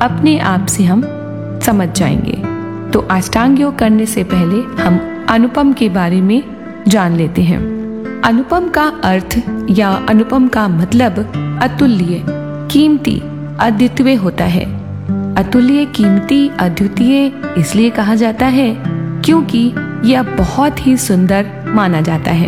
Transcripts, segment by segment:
अपने आप से हम समझ जाएंगे। तो अष्टांग योग करने से पहले हम अनुपम के बारे में जान लेते हैं। अनुपम का अर्थ या अनुपम का मतलब अतुल्य, कीमती, अद्वितीय होता है। अतुल्य, कीमती, अद्वितीय इसलिए कहा जाता है क्योंकि यह बहुत ही सुंदर माना जाता है।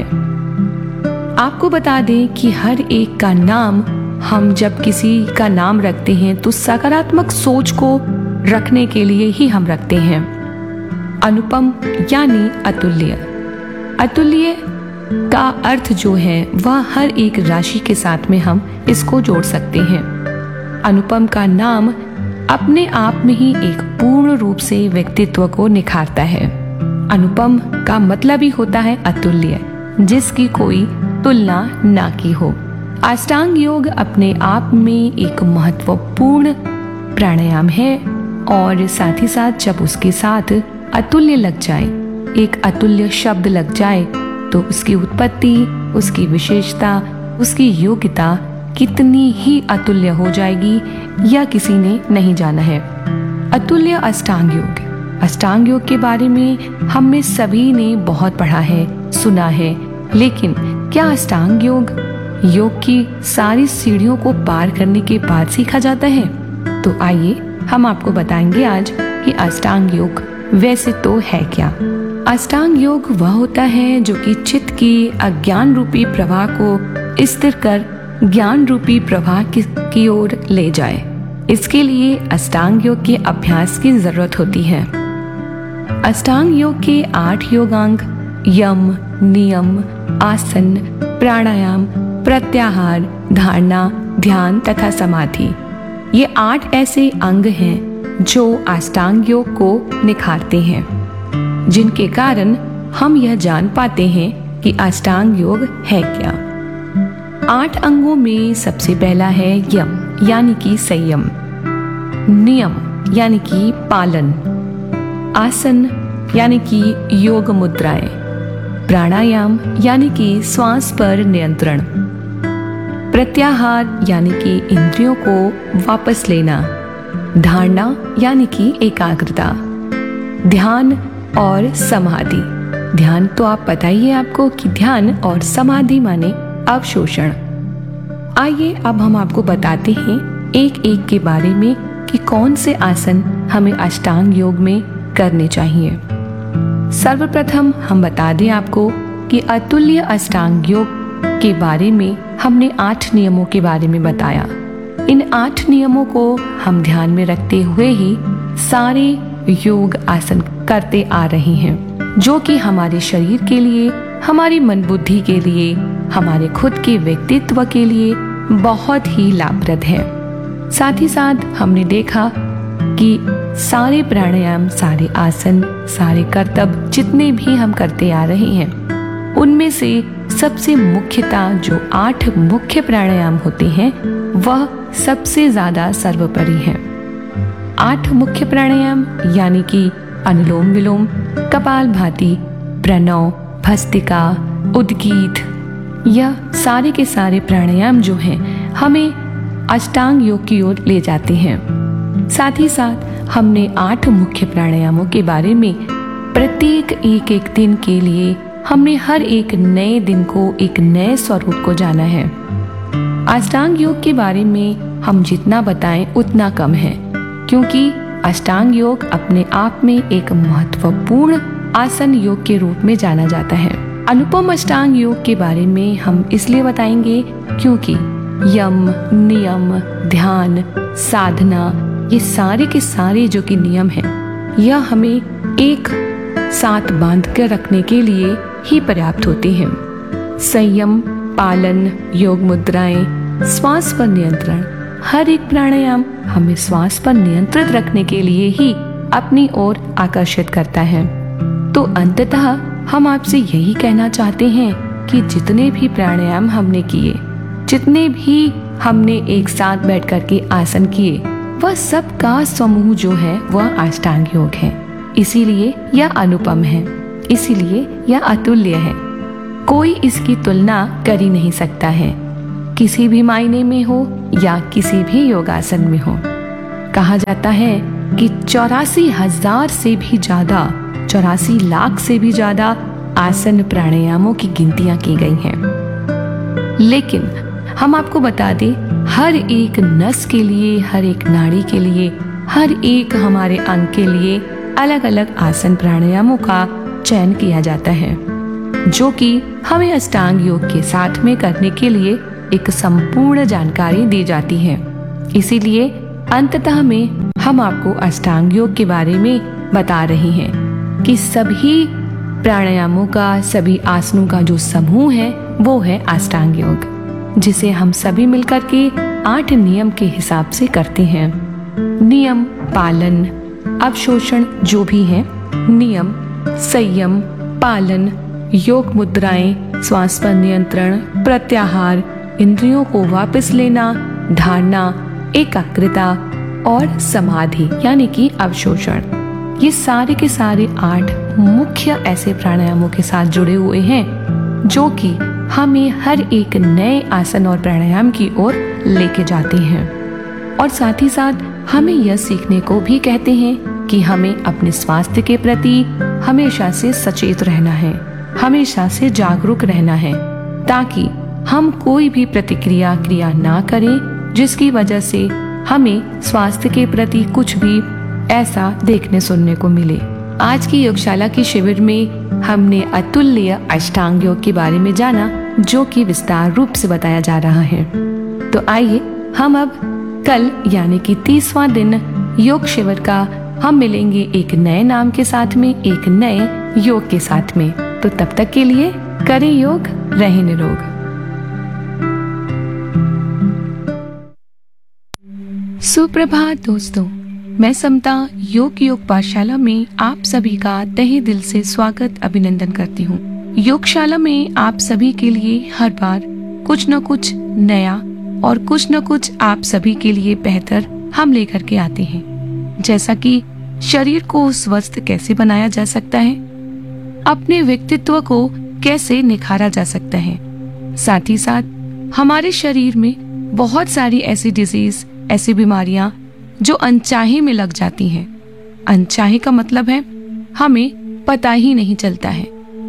आपको बता दें कि हर एक का नाम, हम जब किसी का नाम रखते हैं तो सकारात्मक सोच को रखने के लिए ही हम रखते हैं। अनुपम यानी अतुल्य। अतुल्य का अर्थ जो है वह हर एक राशि के साथ में हम इसको जोड़ सकते हैं। अनुपम का नाम अपने आप में ही एक पूर्ण रूप से व्यक्तित्व को निखारता है। अनुपम का मतलब ही होता है अतुल्य, जिसकी कोई तुलना ना की हो। अष्टांग योग अपने आप में एक महत्वपूर्ण प्राणायाम है और साथ ही साथ जब उसके साथ अतुल्य लग जाए, एक अतुल्य शब्द लग जाए, तो उसकी उत्पत्ति, उसकी विशेषता, उसकी योग्यता कितनी ही अतुल्य हो जाएगी यह किसी ने नहीं जाना है। अतुल्य अष्टांग योग। अष्टांग योग के बारे में हम में सभी ने बहुत पढ़ा है, सुना है, लेकिन क्या अष्टांग योग की सारी सीढ़ियों को पार करने के बाद सीखा जाता है? तो आइए हम आपको बताएंगे आज कि अष्टांग योग वैसे तो है क्या। अष्टांग योग वह होता है जो कि चित्त की अज्ञान रूपी प्रवाह को स्थिर कर ज्ञान रूपी प्रवाह की ओर ले जाए। इसके लिए अष्टांग योग के अभ्यास की जरूरत होती है। अष्टांग योग के 8 योगांग यम, नियम, आसन, प्राणायाम, प्रत्याहार, धारणा, ध्यान तथा समाधि, ये 8 ऐसे अंग हैं जो अष्टांग योग को निखारते हैं, जिनके कारण हम यह जान पाते हैं कि अष्टांग योग है क्या। 8 अंगों में सबसे पहला है यम यानी कि संयम, नियम यानी कि पालन, आसन यानी कि योग मुद्राएं, प्राणायाम यानी कि श्वास पर नियंत्रण, प्रत्याहार यानी कि इंद्रियों को वापस लेना, धारणा यानी कि एकाग्रता, ध्यान और समाधि। ध्यान तो आप पता ही है आपको कि ध्यान और समाधि माने अवशोषण। आइए अब हम आपको बताते हैं एक एक के बारे में कि कौन से आसन हमें अष्टांग योग में करने चाहिए। सर्वप्रथम हम बता दें आपको कि अतुल्य अष्टांग योग के बारे में हमने 8 नियमों के बारे में बताया। इन 8 नियमों को हम ध्यान में रखते हुए ही सारे योग आसन करते आ रहे हैं, जो कि हमारे शरीर के लिए, हमारी मन बुद्धि के लिए, हमारे खुद के व्यक्तित्व के लिए बहुत ही लाभप्रद है। साथ ही साथ हमने देखा कि सारे प्राणायाम, सारे आसन, सारे कर्तव्य जितने भी हम करते आ रहे हैं, उनमें से सबसे मुख्यतः जो 8 मुख्य प्राणायाम होते हैं वह सबसे ज्यादा सर्वोपरि है। 8 मुख्य प्राणायाम यानी कि अनुलोम विलोम, कपालभाति, प्रणव, भस्त्रिका, उद्गीत, यह सारे के सारे प्राणायाम जो हैं हमें अष्टांग योग की ओर ले जाते हैं। साथ ही साथ हमने 8 मुख्य प्राणायामों के बारे में प्रत्येक एक दिन के लिए हमने हर एक नए दिन को, एक नए स्वरूप को जाना है। अष्टांग योग के बारे में हम जितना बताएं उतना कम है, क्योंकि अष्टांग योग अपने आप में एक महत्वपूर्ण आसन योग के रूप में जाना जाता है। अनुपम अष्टांग योग के बारे में हम इसलिए बताएंगे क्योंकि यम, नियम, ध्यान, साधना, ये सारे के सारे जो कि नियम हैं, यह हमें एक साथ बांध कर रखने के लिए ही पर्याप्त होते हैं। संयम, पालन, योग मुद्राएं, श्वास पर नियंत्रण, हर एक प्राणायाम हमें श्वास पर नियंत्रित रखने के लिए ही अपनी ओर आकर्षित करता है। तो अंततः हम आपसे यही कहना चाहते हैं कि जितने भी प्राणायाम हमने किए, जितने भी हमने एक साथ बैठ कर के आसन किए, वह सब का समूह जो है वह अष्टांग योग है। इसीलिए यह अनुपम है, इसीलिए यह अतुल्य है। कोई इसकी तुलना कर ही नहीं सकता है, किसी भी मायने में हो या किसी भी योगासन में हो। कहा जाता है कि 84,000 से भी ज्यादा 84 लाख से भी ज्यादा आसन प्राणायामों की गिनतियां की गई हैं। लेकिन हम आपको बता दें, हर एक नस के लिए, हर एक नाड़ी के लिए, हर एक हमारे अंग के लिए अलग अलग आसन प्राणायामों का चयन किया जाता है, जो कि हमें अष्टांग योग के साथ में करने के लिए एक संपूर्ण जानकारी दी जाती है। इसीलिए अंततः में हम आपको अष्टांग योग के बारे में बता रहे हैं कि सभी प्राणायामों का, सभी आसनों का जो समूह है वो है अष्टांग योग, जिसे हम सभी मिलकर के 8 नियम के हिसाब से करते हैं। नियम पालन, अवशोषण जो भी है, नियम, संयम, पालन, योग मुद्राएं, श्वास पर नियंत्रण, प्रत्याहार, इंद्रियों को वापस लेना, धारणा, एकाग्रता और समाधि यानी कि अवशोषण, ये सारे के सारे 8 मुख्य ऐसे प्राणायामों के साथ जुड़े हुए हैं जो कि हमें हर एक नए आसन और प्राणायाम की ओर लेके जाते हैं। और साथ ही साथ हमें यह सीखने को भी कहते हैं कि हमें अपने स्वास्थ्य के प्रति हमेशा से सचेत रहना है, हमेशा से जागरूक रहना है, ताकि हम कोई भी प्रतिक्रिया क्रिया ना करें जिसकी वजह से हमें स्वास्थ्य के प्रति कुछ भी ऐसा देखने सुनने को मिले। आज की योगशाला की शिविर में हमने अतुल्य अष्टांग योग के बारे में जाना, जो कि विस्तार रूप से बताया जा रहा है। तो आइए हम अब कल यानी कि 30वां दिन योग शिविर का हम मिलेंगे एक नए नाम के साथ में, एक नए योग के साथ में। तो तब तक के लिए करें योग, रहें निरोग। सुप्रभात दोस्तों, मैं समता योग पाठशाला में आप सभी का तहे दिल से स्वागत अभिनंदन करती हूँ। योगशाला में आप सभी के लिए हर बार कुछ न कुछ नया और कुछ न कुछ आप सभी के लिए बेहतर हम लेकर के आते हैं। जैसा कि शरीर को स्वस्थ कैसे बनाया जा सकता है, अपने व्यक्तित्व को कैसे निखारा जा सकता है, साथ ही साथ हमारे शरीर में बहुत सारी ऐसी डिजीज, ऐसी बीमारियां जो अनचाहे में लग जाती हैं। अनचाहे का मतलब है हमें पता ही नहीं चलता है।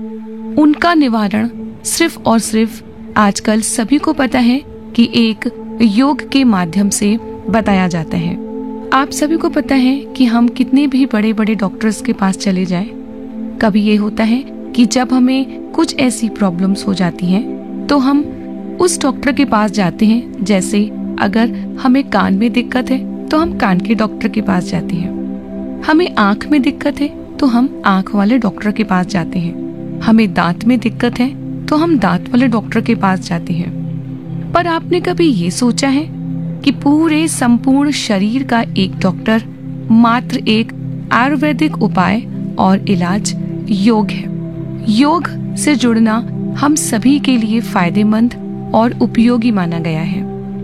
उनका निवारण सिर्फ और सिर्फ आजकल सभी को पता है कि एक योग के माध्यम से बताया जाता है। आप सभी को पता है कि हम कितने भी बड़े बड़े डॉक्टर्स के पास चले जाएं, कभी ये होता है कि जब हमें कुछ ऐसी प्रॉब्लम्स हो जाती हैं तो हम उस डॉक्टर के पास जाते हैं। जैसे अगर हमें कान में दिक्कत है तो हम कान के डॉक्टर के पास जाते हैं, हमें आंख में दिक्कत है तो हम आंख वाले डॉक्टर के पास जाते हैं, हमें दांत में दिक्कत है तो हम दांत वाले डॉक्टर के पास जाते हैं। पर आपने कभी ये सोचा है कि पूरे संपूर्ण शरीर का एक डॉक्टर मात्र एक आयुर्वेदिक उपाय और इलाज योग है। योग से जुड़ना हम सभी के लिए फायदेमंद और उपयोगी माना गया है।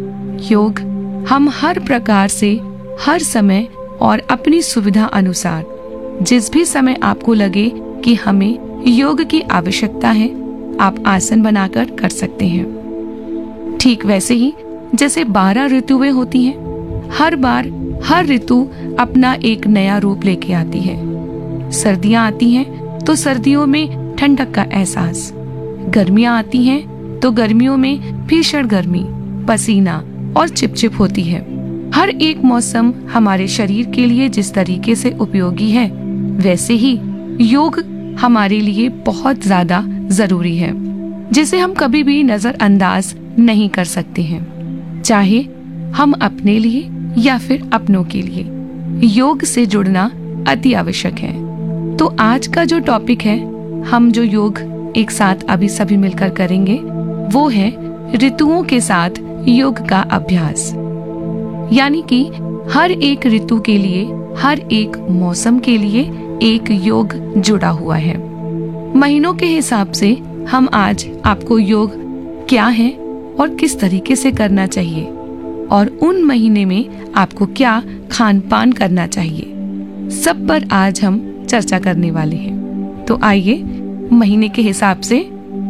योग हम हर प्रकार से, हर समय और अपनी सुविधा अनुसार जिस भी समय आपको लगे कि हमें योग की आवश्यकता है, आप आसन बनाकर कर सकते हैं। ठीक वैसे ही जैसे 12 ऋतुएं होती हैं, हर बार हर ऋतु अपना एक नया रूप लेके आती है। सर्दियां आती हैं तो सर्दियों में ठंडक का एहसास, गर्मियां आती हैं तो गर्मियों में भीषण गर्मी, पसीना और चिपचिप होती है। हर एक मौसम हमारे शरीर के लिए जिस तरीके से उपयोगी है, वैसे ही योग हमारे लिए बहुत ज्यादा जरूरी है, जिसे हम कभी भी नजरअंदाज नहीं कर सकते हैं। चाहे हम अपने लिए या फिर अपनों के लिए योग से जुड़ना अति आवश्यक है। तो आज का जो टॉपिक है, हम जो योग एक साथ अभी सभी मिलकर करेंगे, वो है ऋतुओं के साथ योग का अभ्यास। यानी कि हर एक ऋतु के लिए, हर एक मौसम के लिए एक योग जुड़ा हुआ है। महीनों के हिसाब से हम आज आपको योग क्या है और किस तरीके से करना चाहिए, और उन महीने में आपको क्या खान पान करना चाहिए, सब पर आज हम चर्चा करने वाले हैं। तो आइए, महीने के हिसाब से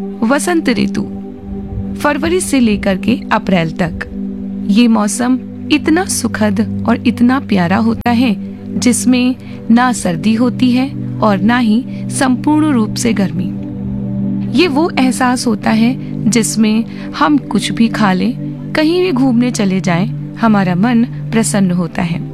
वसंत ऋतु फरवरी से लेकर के अप्रैल तक, ये मौसम इतना सुखद और इतना प्यारा होता है, जिसमें ना सर्दी होती है और ना ही संपूर्ण रूप से गर्मी। ये वो एहसास होता है जिसमें हम कुछ भी खा लें, कहीं भी घूमने चले जाएं, हमारा मन प्रसन्न होता है।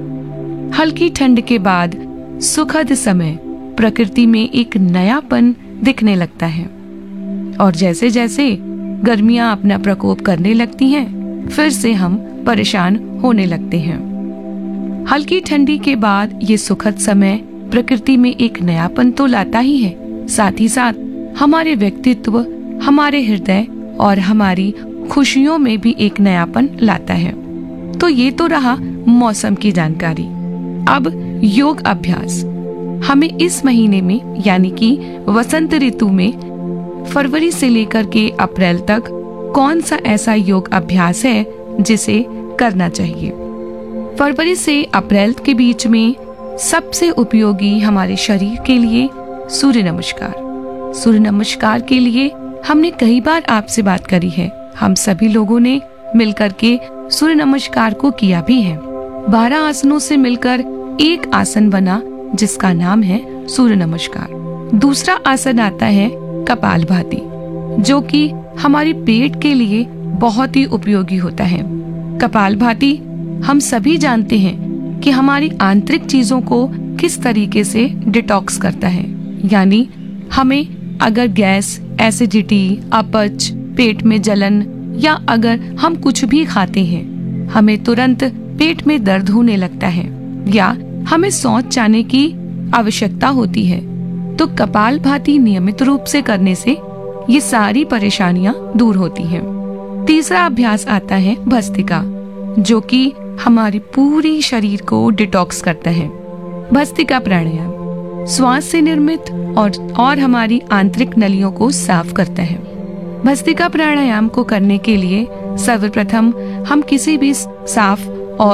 हल्की ठंड के बाद सुखद समय प्रकृति में एक नयापन दिखने लगता है, और जैसे जैसे गर्मियां अपना प्रकोप करने लगती हैं, फिर से हम परेशान होने लगते हैं। हल्की ठंडी के बाद ये सुखद समय प्रकृति में एक नयापन तो लाता ही है, साथ ही साथ हमारे व्यक्तित्व, हमारे हृदय और हमारी खुशियों में भी एक नयापन लाता है। तो ये तो रहा मौसम की जानकारी। अब योग अभ्यास। हमें इस महीने में यानी कि वसंत ऋतु में फरवरी से लेकर के अप्रैल तक कौन सा ऐसा योग अभ्यास है जिसे करना चाहिए। फरवरी से अप्रैल के बीच में सबसे उपयोगी हमारे शरीर के लिए सूर्य नमस्कार। सूर्य नमस्कार के लिए हमने कई बार आपसे बात करी है। हम सभी लोगों ने मिलकर के सूर्य नमस्कार को किया भी है। 12 आसनों से मिलकर एक आसन बना जिसका नाम है सूर्य नमस्कार। दूसरा आसन आता है कपालभाति, जो कि हमारे पेट के लिए बहुत ही उपयोगी होता है। कपालभाति हम सभी जानते हैं कि हमारी आंतरिक चीजों को किस तरीके से डिटॉक्स करता है। यानी हमें अगर गैस, एसिडिटी, अपच, पेट में जलन या अगर हम कुछ भी खाते हैं, हमें तुरंत पेट में दर्द होने लगता है या हमें शौच जाने की आवश्यकता होती है, तो कपालभाति नियमित रूप से करने से ये सारी परेशानियां दूर होती हैं। तीसरा अभ्यास आता है भस्त्रिका, जो कि हमारे पूरी शरीर को डिटॉक्स करता है। भस्त्रिका प्राणायाम श्वास से निर्मित और हमारी आंतरिक नलियों को साफ करता है। भस्त्रिका प्राणायाम को करने के लिए सर्वप्रथम हम किसी भी साफ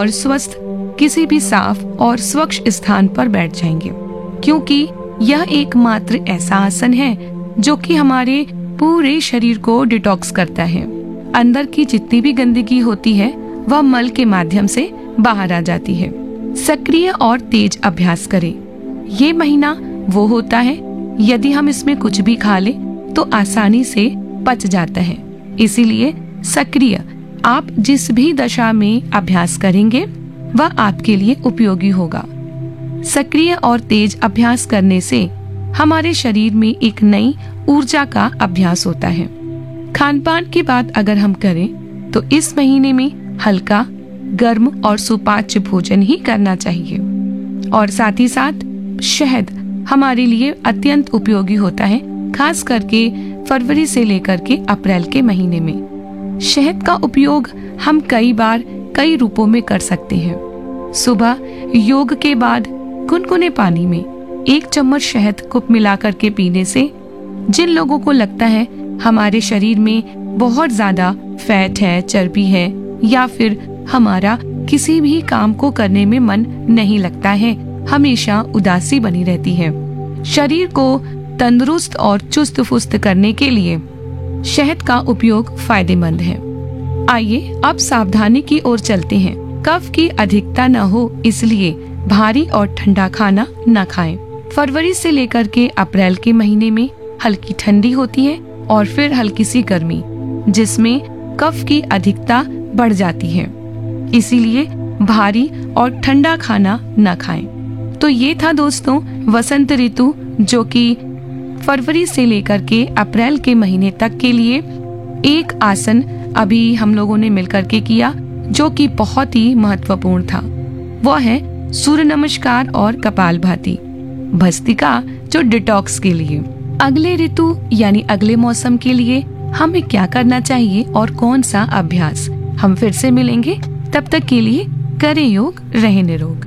और स्वच्छ स्थान पर बैठ जाएंगे, क्योंकि यह एकमात्र ऐसा आसन है जो कि हमारे पूरे शरीर को डिटॉक्स करता है। अंदर की जितनी भी गंदगी होती है वह मल के माध्यम से बाहर आ जाती है। सक्रिय और तेज अभ्यास करें। ये महीना वो होता है यदि हम इसमें कुछ भी खा लें तो आसानी से पच जाता है। इसीलिए सक्रिय आप जिस भी दशा में अभ्यास करेंगे वह आपके लिए उपयोगी होगा। सक्रिय और तेज अभ्यास करने से हमारे शरीर में एक नई ऊर्जा का अभ्यास होता है। खान पान की बात अगर हम करें तो इस महीने में हल्का, गर्म और सुपाच्य भोजन ही करना चाहिए। और साथ ही साथ शहद हमारे लिए अत्यंत उपयोगी होता है, खास करके फरवरी से लेकर के अप्रैल के महीने में। शहद का उपयोग हम कई बार कई रूपों में कर सकते हैं। सुबह योग के बाद गुनगुने पानी में 1 चम्मच शहद को मिलाकर के पीने से जिन लोगों को लगता है हमारे शरीर में बहुत ज्यादा फैट है, चर्बी है, या फिर हमारा किसी भी काम को करने में मन नहीं लगता है, हमेशा उदासी बनी रहती है, शरीर को तंदुरुस्त और चुस्त फुस्त करने के लिए शहद का उपयोग फायदेमंद है। आइए अब सावधानी की ओर चलते हैं। कफ की अधिकता न हो इसलिए भारी और ठंडा खाना न खाएं। फरवरी से लेकर के अप्रैल के महीने में हल्की ठंडी होती है और फिर हल्की सी गर्मी, जिसमें कफ की अधिकता बढ़ जाती है। इसीलिए भारी और ठंडा खाना न खाएं। तो ये था दोस्तों वसंत ऋतु, जो कि फरवरी से लेकर के अप्रैल के महीने तक के लिए एक आसन अभी हम लोगों ने मिलकर के किया, जो कि बहुत ही महत्वपूर्ण था। वो है सूर्य नमस्कार और कपालभाति, भस्त्रिका जो डिटॉक्स के लिए। अगले ऋतु यानी अगले मौसम के लिए हमें क्या करना चाहिए और कौन सा अभ्यास, हम फिर से मिलेंगे। तब तक के लिए करें योग, रहें निरोग।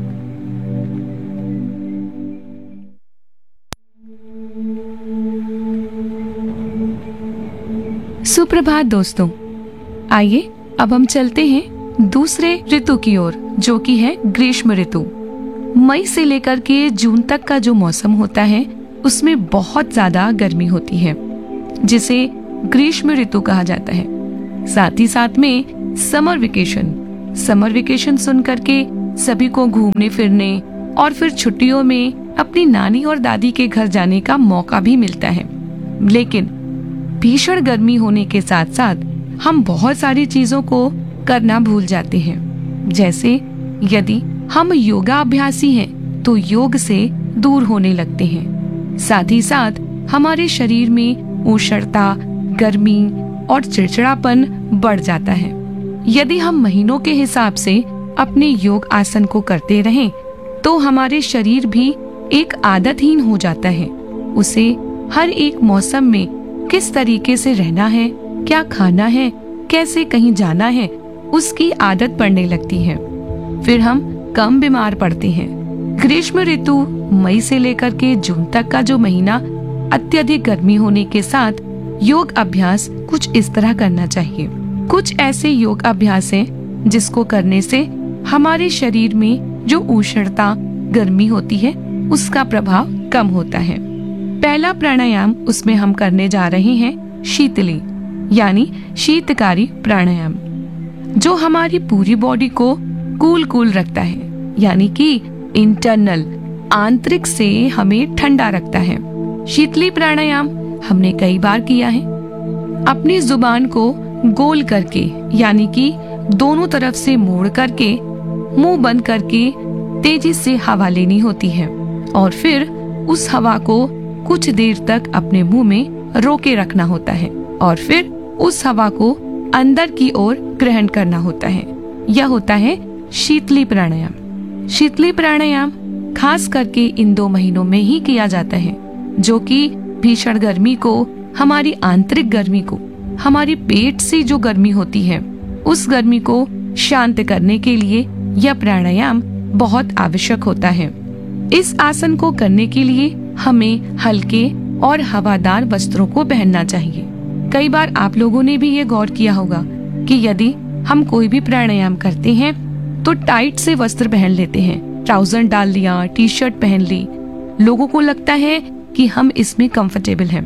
सुप्रभात दोस्तों, आइए अब हम चलते हैं दूसरे ऋतु की ओर, जो कि है ग्रीष्म ऋतु। मई से लेकर के जून तक का जो मौसम होता है उसमें बहुत ज्यादा गर्मी होती है, जिसे ग्रीष्म ऋतु कहा जाता है। साथ ही साथ में समर वेकेशन समर वेकेशन सुन करके सभी को घूमने फिरने और फिर छुट्टियों में अपनी नानी और दादी के घर जाने का मौका भी मिलता है। लेकिन भीषण गर्मी होने के साथ साथ हम बहुत सारी चीजों को करना भूल जाते हैं। जैसे यदि हम योगा अभ्यासी हैं तो योग से दूर होने लगते हैं। साथ ही साथ हमारे शरीर में उष्णता, गर्मी और चिड़चिड़ापन बढ़ जाता है। यदि हम महीनों के हिसाब से अपने योग आसन को करते रहें तो हमारे शरीर भी एक आदतहीन हो जाता है। उसे हर एक मौसम में किस तरीके से रहना है, क्या खाना है, कैसे कहीं जाना है, उसकी आदत पड़ने लगती है। फिर हम कम बीमार पड़ते हैं। ग्रीष्म ऋतु मई से लेकर के जून तक का जो महीना अत्यधिक गर्मी होने के साथ योग अभ्यास कुछ इस तरह करना चाहिए। कुछ ऐसे योग अभ्यास हैं जिसको करने से हमारे शरीर में जो उष्णता, गर्मी होती है उसका प्रभाव कम होता है। पहला प्राणायाम उसमें हम करने जा रहे हैं शीतली यानी शीतकारी प्राणायाम, जो हमारी पूरी बॉडी को कूल रखता है, यानी कि इंटरनल आंतरिक से हमें ठंडा रखता है। शीतली प्राणायाम हमने कई बार किया है। अपनी जुबान को गोल करके यानी कि दोनों तरफ से मोड़ करके मुंह बंद करके तेजी से हवा लेनी होती है और फिर उस हवा को कुछ देर तक अपने मुंह में रोके रखना होता है और फिर उस हवा को अंदर की ओर ग्रहण करना होता है। यह होता है शीतली प्राणायाम। शीतली प्राणायाम खास करके इन 2 महीनों में ही किया जाता है, जो कि भीषण गर्मी को, हमारी आंतरिक गर्मी को, हमारी पेट से जो गर्मी होती है उस गर्मी को शांत करने के लिए यह प्राणायाम बहुत आवश्यक होता है। इस आसन को करने के लिए हमें हल्के और हवादार वस्त्रों को पहनना चाहिए। कई बार आप लोगों ने भी ये गौर किया होगा कि यदि हम कोई भी प्राणायाम करते हैं तो टाइट से वस्त्र पहन लेते हैं, ट्राउजर डाल लिया, टी-शर्ट पहन ली। लोगों को लगता है कि हम इसमें कंफर्टेबल हैं,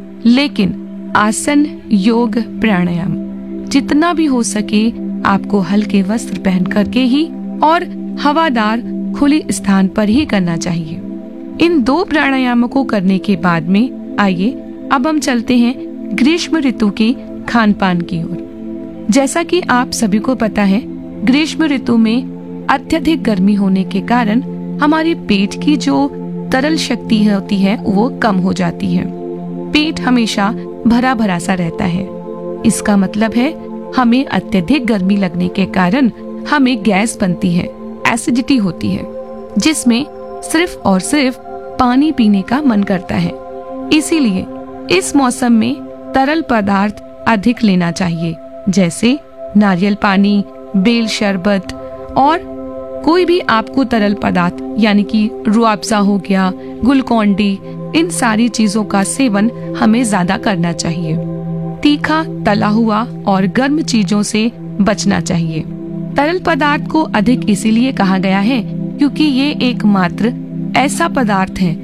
लेकिन आसन, योग, प्राणायाम जितना भी हो सके आपको हल्के वस्त्र पहन करके ही और हवादार खुले स्थान पर ही करना चाहिए। इन 2 प्राणायामों को करने के बाद में आइए अब हम चलते हैं ग्रीष्म ऋतु के खान पान की ओर। जैसा कि आप सभी को पता है, ग्रीष्म ऋतु में अत्यधिक गर्मी होने के कारण हमारे पेट की जो तरल शक्ति होती है वो कम हो जाती है। पेट हमेशा भरा भरा सा रहता है। इसका मतलब है हमें अत्यधिक गर्मी लगने के कारण हमें गैस बनती है, एसिडिटी होती है, जिसमें सिर्फ और सिर्फ पानी पीने का मन करता है। इसीलिए इस मौसम में तरल पदार्थ अधिक लेना चाहिए, जैसे नारियल पानी, बेल शरबत और कोई भी आपको तरल पदार्थ यानी कि रूअफ़ज़ा हो गया, ग्लूकोन डी, इन सारी चीजों का सेवन हमें ज्यादा करना चाहिए। तीखा, तला हुआ और गर्म चीजों से बचना चाहिए। तरल पदार्थ को अधिक इसीलिए कहा गया है क्योंकि ये एकमात्र ऐसा पदार्थ है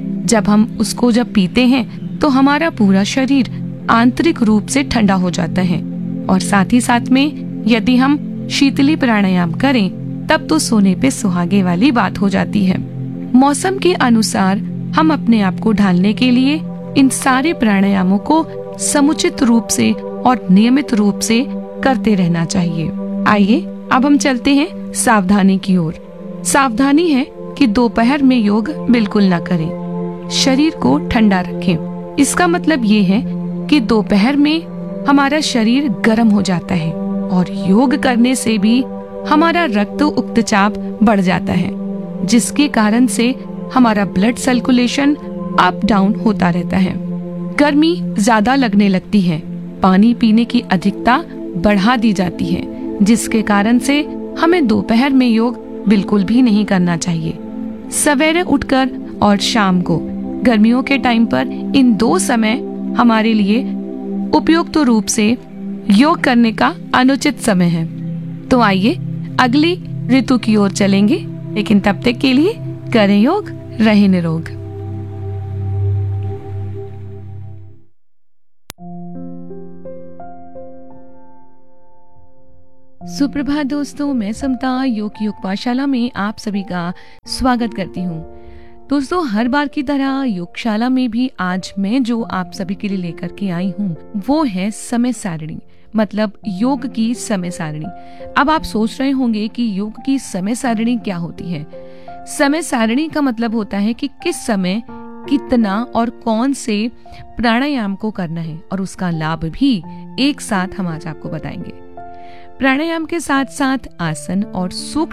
जब पीते हैं तो हमारा पूरा शरीर आंतरिक रूप से ठंडा हो जाता है। और साथ ही साथ में यदि हम शीतली प्राणायाम करें तब तो सोने पे सुहागे वाली बात हो जाती है। मौसम के अनुसार हम अपने आप को ढालने के लिए इन सारे प्राणायामों को समुचित रूप से और नियमित रूप से करते रहना चाहिए। आइए अब हम चलते हैं सावधानी की ओर। सावधानी है कि दोपहर में योग बिल्कुल न करें, शरीर को ठंडा रखें। इसका मतलब ये है कि दोपहर में हमारा शरीर गर्म हो जाता है और योग करने से भी हमारा रक्त उच्चाप बढ़ जाता है, जिसके कारण से हमारा ब्लड सर्कुलेशन अप डाउन होता रहता है। गर्मी ज्यादा लगने लगती है, पानी पीने की अधिकता बढ़ा दी जाती है, जिसके कारण से हमें दोपहर में योग बिल्कुल भी नहीं करना चाहिए। सवेरे उठकर और शाम को गर्मियों के टाइम पर इन 2 समय हमारे लिए उपयुक्त रूप से योग करने का अनुचित समय है। तो आइए अगली ऋतु की ओर चलेंगे, लेकिन तब तक के लिए करें योग, रहें निरोग। सुप्रभात दोस्तों, मैं समता योग पाठशाला में आप सभी का स्वागत करती हूँ। दोस्तों, हर बार की तरह योगशाला में भी आज मैं जो आप सभी के लिए लेकर के आई हूँ वो है समय सारणी, मतलब योग की समय सारणी। अब आप सोच रहे होंगे कि योग की समय सारणी क्या होती है। समय सारणी का मतलब होता है कि किस समय कितना और कौन से प्राणायाम को करना है, और उसका लाभ भी एक साथ हम आज आपको बताएंगे। प्राणायाम के साथ साथ आसन और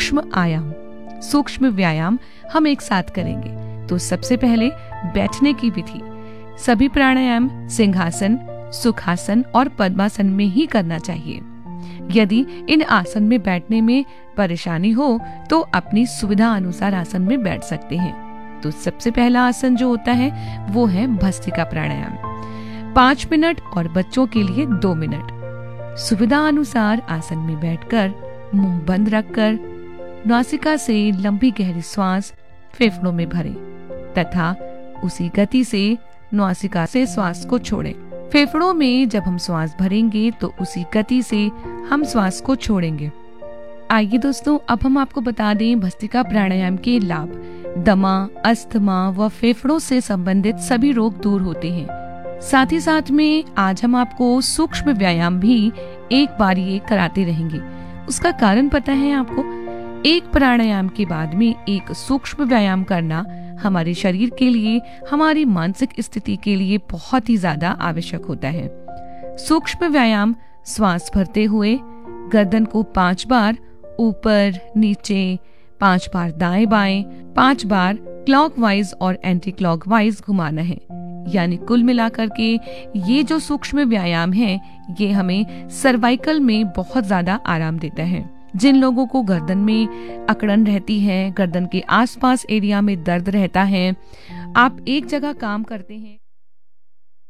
सूक्ष्म व्यायाम हम एक साथ करेंगे। तो सबसे पहले बैठने की विधि। सभी प्राणायाम सिंहासन, सुखासन और पद्मासन में ही करना चाहिए। यदि इन आसन में बैठने में परेशानी हो तो अपनी सुविधा अनुसार आसन में बैठ सकते हैं। तो सबसे पहला आसन जो होता है वो है भस्त्रिका प्राणायाम, 5 मिनट और बच्चों के लिए 2 मिनट। सुविधा अनुसार आसन में बैठकर मुंह बंद रखकर नासिका से लंबी गहरी श्वास फेफड़ों में भरें तथा उसी गति से नासिका से श्वास को छोड़ें। फेफड़ों में जब हम श्वास भरेंगे तो उसी गति से हम श्वास को छोड़ेंगे। आइए दोस्तों, अब हम आपको बता दें भस्त्रिका प्राणायाम के लाभ। दमा, अस्थमा व फेफड़ों से संबंधित सभी रोग दूर होते हैं। साथ ही साथ में आज हम आपको सूक्ष्म व्यायाम भी एक बार ये कराते रहेंगे। उसका कारण पता है आपको? एक प्राणायाम के बाद में एक सूक्ष्म व्यायाम करना हमारे शरीर के लिए, हमारी मानसिक स्थिति के लिए बहुत ही ज्यादा आवश्यक होता है। सूक्ष्म व्यायाम श्वास भरते हुए गर्दन को 5 बार ऊपर नीचे, 5 बार दाएं बाएं, 5 बार क्लॉकवाइज और एंटी क्लॉकवाइज घुमाना है। यानी कुल मिलाकर के ये जो सूक्ष्म व्यायाम है ये हमें सर्वाइकल में बहुत ज्यादा आराम देता है। जिन लोगों को गर्दन में अकड़न रहती है, गर्दन के आसपास एरिया में दर्द रहता है, आप एक जगह काम करते हैं